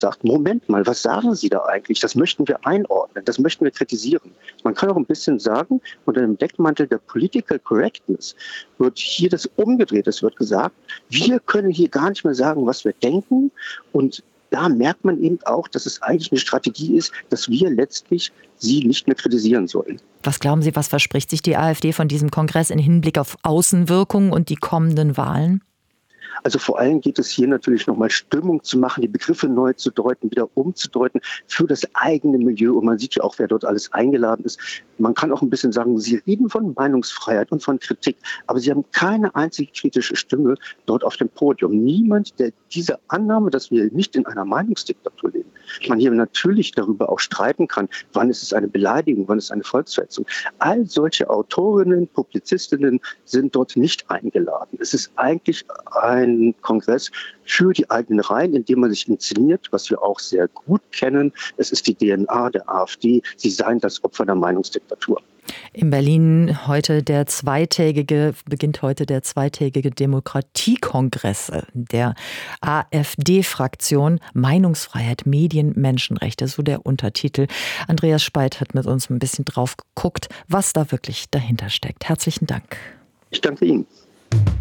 sagt, Moment mal, was sagen Sie da eigentlich? Das möchten wir einordnen, das möchten wir kritisieren. Man kann auch ein bisschen sagen, unter dem Deckmantel der Political Correctness wird hier das umgedreht. Es wird gesagt, wir können hier gar nicht mehr sagen, was wir denken. Und da merkt man eben auch, dass es eigentlich eine Strategie ist, dass wir letztlich sie nicht mehr kritisieren sollen. Was glauben Sie, was verspricht sich die AfD von diesem Kongress im Hinblick auf Außenwirkungen und die kommenden Wahlen? Also vor allem geht es hier natürlich nochmal Stimmung zu machen, die Begriffe neu zu deuten, wieder umzudeuten für das eigene Milieu. Und man sieht ja auch, wer dort alles eingeladen ist. Man kann auch ein bisschen sagen, sie reden von Meinungsfreiheit und von Kritik, aber sie haben keine einzige kritische Stimme dort auf dem Podium. Niemand, der diese Annahme, dass wir nicht in einer Meinungsdiktatur leben, man hier natürlich darüber auch streiten kann, wann ist es eine Beleidigung, wann ist es eine Volksverhetzung. All solche Autorinnen, Publizistinnen sind dort nicht eingeladen. Es ist eigentlich ein Kongress für die eigenen Reihen, in dem man sich inszeniert, was wir auch sehr gut kennen. Es ist die DNA der AfD. Sie seien das Opfer der Meinungsdiktatur. In Berlin beginnt heute der zweitägige Demokratiekongress der AfD-Fraktion Meinungsfreiheit, Medien, Menschenrechte, so der Untertitel. Andreas Speit hat mit uns ein bisschen drauf geguckt, was da wirklich dahinter steckt. Herzlichen Dank. Ich danke Ihnen.